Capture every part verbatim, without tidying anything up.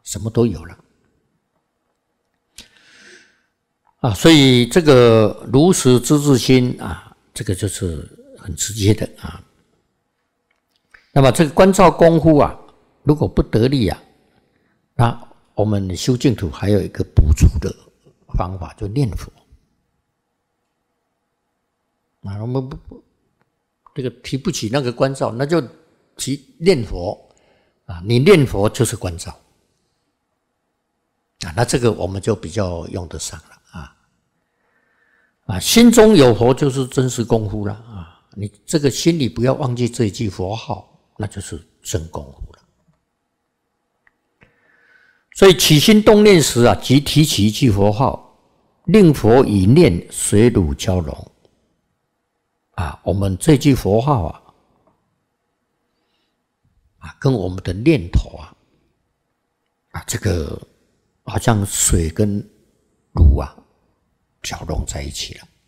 什么都有了啊。所以这个如实知自心啊，这个就是很直接的啊。那么这个观照功夫啊，如果不得力啊，那我们修净土还有一个补助的方法，就念佛啊。我们不不这个提不起那个观照，那就提念佛啊。你念佛就是观照啊，那这个我们就比较用得上了啊。啊，心中有佛就是真实功夫了啊。你这个心里不要忘记这一句佛号，那就是真功夫了。所以起心动念时啊，即提起一句佛号，令佛与念水乳交融啊。我们这句佛号啊，啊，跟我们的念头啊，啊，这个好像水跟乳啊交融在一起了。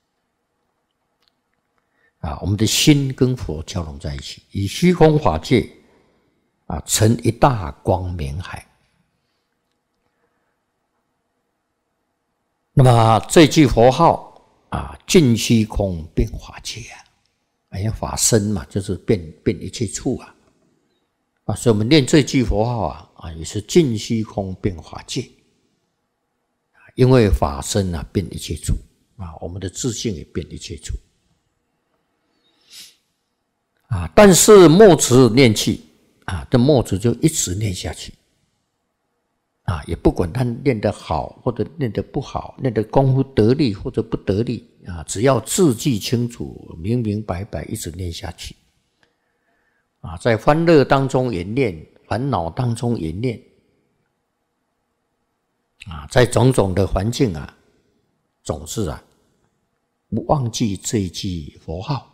啊，我们的心跟佛交融在一起，以虚空法界啊成一大光明海。那么这句佛号啊，尽虚空遍法界啊，哎呀，法身嘛，就是遍遍一切处啊，啊，所以我们念这句佛号啊，啊，也是尽虚空遍法界，因为法身啊遍一切处啊，我们的自性也遍一切处。啊，但是默持念气啊，这默持就一直念下去啊，也不管他念得好或者念得不好，念得功夫得力或者不得力啊，只要字句清楚、明明白白，一直念下去啊，在欢乐当中也念，烦恼当中也念啊，在种种的环境啊，总是啊不忘记这一句佛号。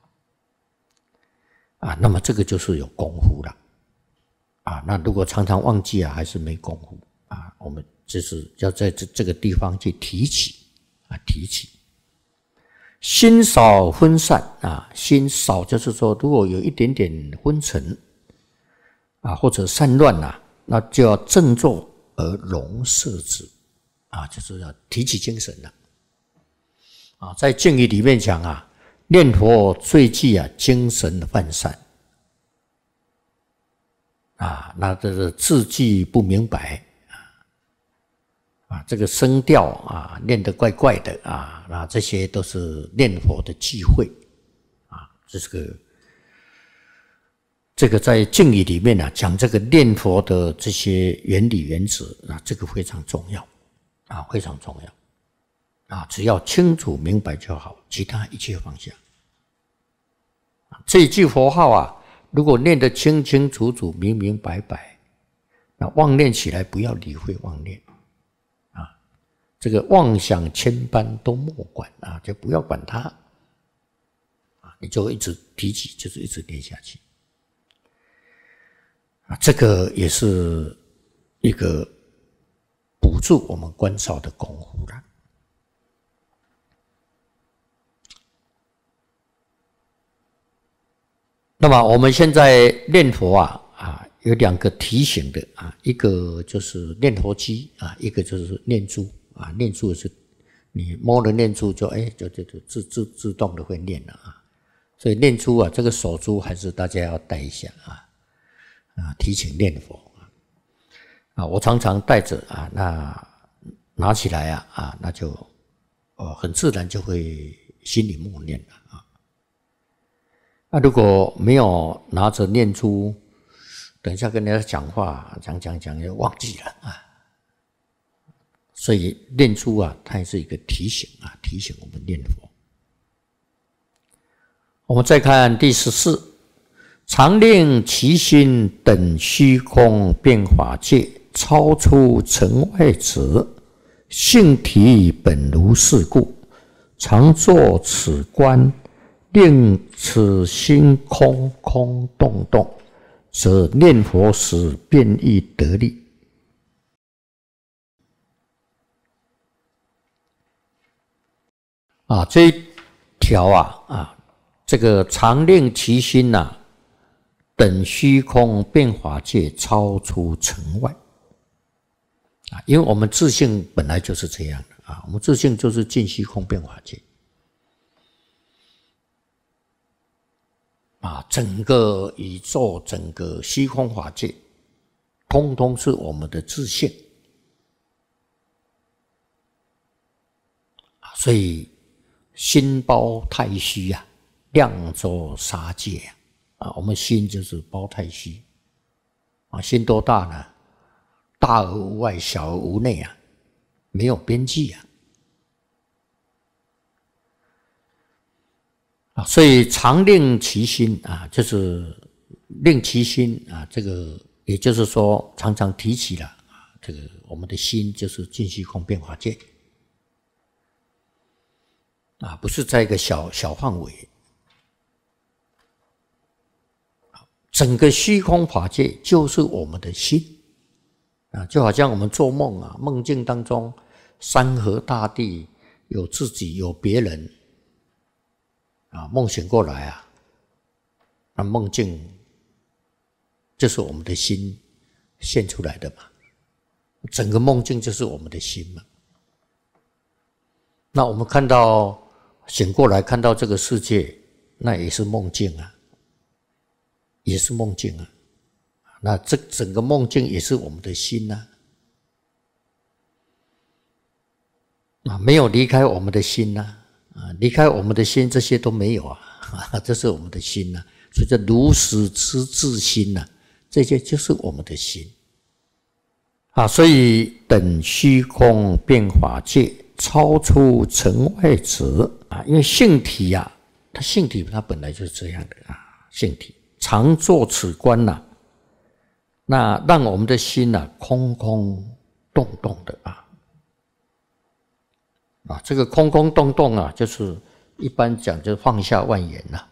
啊，那么这个就是有功夫了啊。那如果常常忘记啊，还是没功夫啊。我们就是要在这这个地方去提起啊，提起。心少分散啊，心少就是说，如果有一点点昏沉啊，或者散乱啊，那就要振作而容摄之啊，就是要提起精神了啊。在敬语里面讲啊，念佛最忌啊，精神涣散啊，那这个字句不明白啊，这个声调啊念得怪怪的啊，那这些都是念佛的忌讳啊。这个这个在敬语里面啊，讲这个念佛的这些原理原则啊，这个非常重要啊，非常重要啊，只要清楚明白就好，其他一切放下。这一句佛号啊，如果念得清清楚楚、明明白白，那妄念起来不要理会妄念啊，这个妄想千般都莫管啊，就不要管它啊，你就一直提起，就是一直念下去啊，这个也是一个补助我们观照的功夫了。那么我们现在念佛啊啊，有两个提醒的啊，一个就是念佛机啊，一个就是念珠啊。念珠是你摸了念珠就哎就就就自自自动的会念了啊。所以念珠啊，这个手珠还是大家要带一下啊啊，提醒念佛啊。我常常带着啊，那拿起来啊啊，那就哦很自然就会心里默念了啊。那如果没有拿着念珠，等一下跟人家讲话，讲讲讲就忘记了啊。所以念珠啊，它也是一个提醒啊，提醒我们念佛。我们再看第十四，常令其心等虚空遍法界，超出尘外子，性体本如是故，常作此观。令此心空空洞洞，则念佛时便易得力。啊，这一条啊啊，这个常令其心呐、啊，等虚空遍法界，超出尘外因为我们自性本来就是这样的啊，我们自性就是尽虚空变法界啊，整个宇宙、整个虚空法界，通通是我们的自性啊，所以心包太虚啊，量作杀戒啊，啊，我们心就是包太虚啊，心多大呢？大而无外，小而无内啊，没有边际啊。啊，所以常令其心啊，就是令其心啊，这个也就是说，常常提起了啊，这个我们的心就是尽虚空变法界啊，不是在一个小小范围，整个虚空法界就是我们的心啊，就好像我们做梦啊，梦境当中，山河大地有自己，有别人。啊，梦醒过来啊，那梦境就是我们的心现出来的嘛，整个梦境就是我们的心嘛。那我们看到醒过来看到这个世界，那也是梦境啊，也是梦境啊。那这整个梦境也是我们的心啊，啊，没有离开我们的心啊。啊，离开我们的心，这些都没有啊！啊，这是我们的心呐、啊，所以叫如实之自心呐、啊，这些就是我们的心啊。所以等虚空变法界，超出尘外执啊。因为性体呀、啊，它性体它本来就是这样的啊，性体常作此观呐、啊，那让我们的心呐、啊、空空洞洞的啊。啊，这个空空洞洞啊，就是一般讲就是放下万缘呐、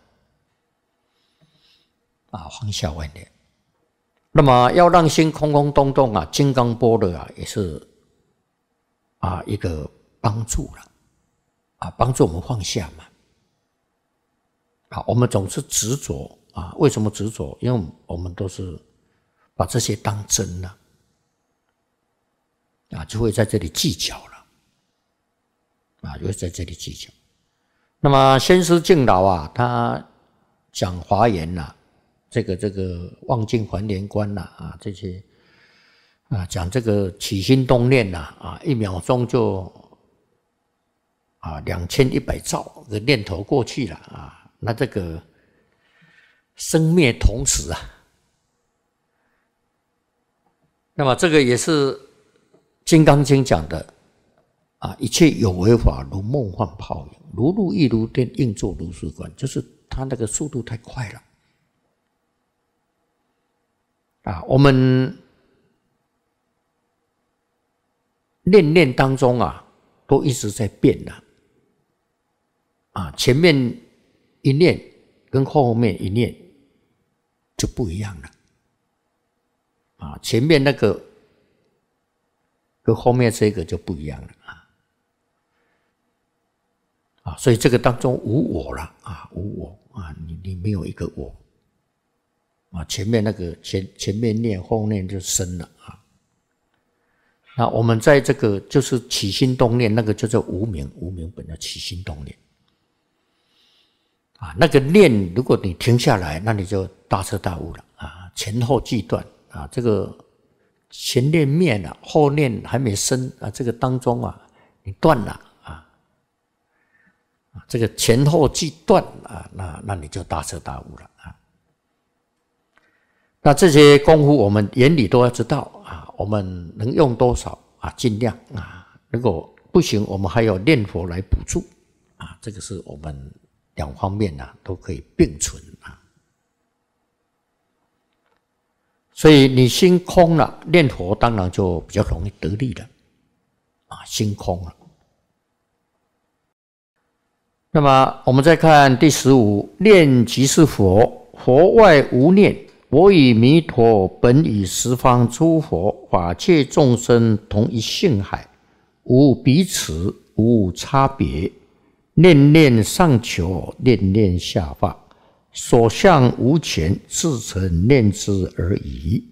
啊，啊，放下万缘。那么要让心空空洞洞啊，金刚般若啊，也是啊一个帮助了，啊，帮助我们放下嘛。啊，我们总是执着啊，为什么执着？因为我们都是把这些当真了，啊，就会在这里计较了。啊，就在这里计较。那么先师净老啊，他讲华严呐、啊，这个这个望尽还原观呐、啊，啊这些啊讲这个起心动念呐、啊，啊一秒钟就啊两千一百兆个念头过去了啊，那这个生灭同时啊，那么这个也是《金刚经》讲的。啊，一切有为法如梦幻泡影，如露亦如电，应作如是观。就是它那个速度太快了啊！我们念念当中啊，都一直在变的啊，前面一念跟后面一念就不一样了啊，前面那个跟后面这个就不一样了啊。啊，所以这个当中无我了啊，无我啊，你你没有一个我啊，前面那个前前面念后念就生了啊。那我们在这个就是起心动念，那个叫做无明，无明本叫起心动念啊。那个念，如果你停下来，那你就大彻大悟了啊，前后俱断啊。这个前念灭了，后念还没生啊，这个当中啊，你断了。这个前后俱断啊，那那你就大彻大悟了啊。那这些功夫我们眼里都要知道啊，我们能用多少啊，尽量啊。如果不行，我们还有念佛来补助啊。这个是我们两方面啊都可以并存啊。所以你心空了，念佛当然就比较容易得力了啊，心空了。那么我们再看第十五，念即是佛，佛外无念。我与弥陀本与十方诸佛法界众生同一性海，无彼此，无差别。念念上求，念念下化，所向无前，自成念之而已。